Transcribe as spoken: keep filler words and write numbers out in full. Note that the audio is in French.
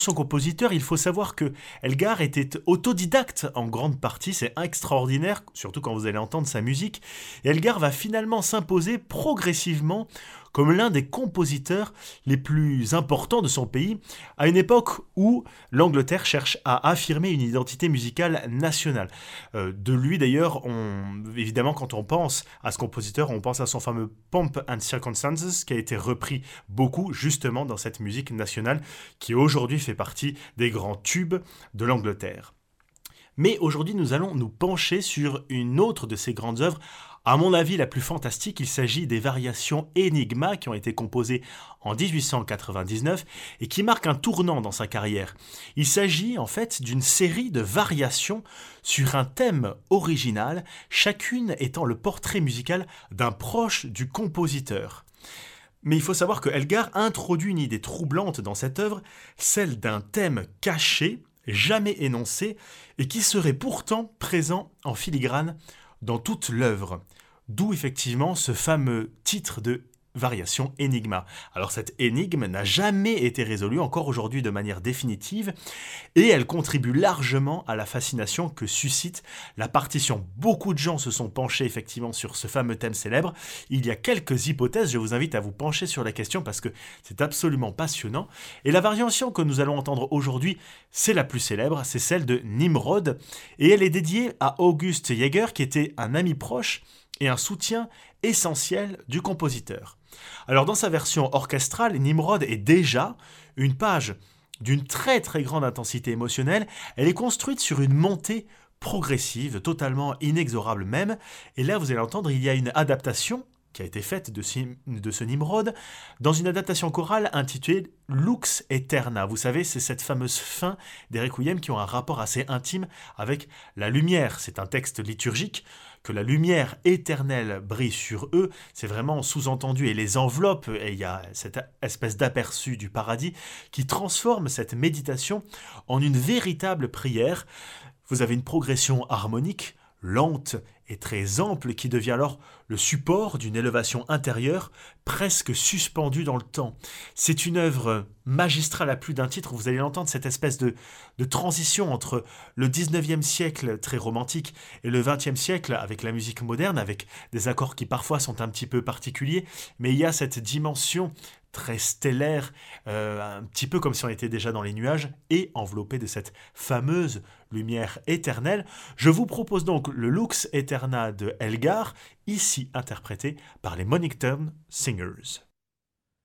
Son compositeur, il faut savoir que Elgar était autodidacte en grande partie, c'est extraordinaire, surtout quand vous allez entendre sa musique. Et Elgar va finalement s'imposer progressivement comme l'un des compositeurs les plus importants de son pays, à une époque où l'Angleterre cherche à affirmer une identité musicale nationale. Euh, de lui d'ailleurs, on, évidemment quand on pense à ce compositeur, on pense à son fameux Pomp and Circumstances, qui a été repris beaucoup justement dans cette musique nationale, qui aujourd'hui fait partie des grands tubes de l'Angleterre. Mais aujourd'hui, nous allons nous pencher sur une autre de ses grandes œuvres. À mon avis, la plus fantastique, il s'agit des variations Enigma qui ont été composées en dix-huit cent quatre-vingt-dix-neuf et qui marquent un tournant dans sa carrière. Il s'agit en fait d'une série de variations sur un thème original, chacune étant le portrait musical d'un proche du compositeur. Mais il faut savoir que Elgar introduit une idée troublante dans cette œuvre, celle d'un thème caché, jamais énoncé, et qui serait pourtant présent en filigrane dans toute l'œuvre. D'où effectivement ce fameux titre de variation Enigma. Alors cette énigme n'a jamais été résolue encore aujourd'hui de manière définitive et elle contribue largement à la fascination que suscite la partition. Beaucoup de gens se sont penchés effectivement sur ce fameux thème célèbre. Il y a quelques hypothèses, je vous invite à vous pencher sur la question parce que c'est absolument passionnant. Et la variation que nous allons entendre aujourd'hui, c'est la plus célèbre, c'est celle de Nimrod et elle est dédiée à August Jäger qui était un ami proche et un soutien essentiel du compositeur. Alors dans sa version orchestrale, Nimrod est déjà une page d'une très très grande intensité émotionnelle. Elle est construite sur une montée progressive, totalement inexorable même. Et là, vous allez entendre, il y a une adaptation qui a été faite de ce, de ce Nimrod dans une adaptation chorale intitulée Lux Aeterna. Vous savez, c'est cette fameuse fin des requiem qui ont un rapport assez intime avec la lumière. C'est un texte liturgique, que la lumière éternelle brille sur eux, c'est vraiment sous-entendu et les enveloppe, et il y a cette espèce d'aperçu du paradis qui transforme cette méditation en une véritable prière. Vous avez une progression harmonique, lente et très ample qui devient alors le support d'une élévation intérieure presque suspendue dans le temps. C'est une œuvre magistrale à plus d'un titre, vous allez l'entendre, cette espèce de, de transition entre le dix-neuvième siècle très romantique et le vingtième siècle avec la musique moderne, avec des accords qui parfois sont un petit peu particuliers, mais il y a cette dimension très stellaire, euh, un petit peu comme si on était déjà dans les nuages et enveloppé de cette fameuse lumière éternelle. Je vous propose donc le Lux Aeterna de Elgar, ici interprété par les Mornington Singers.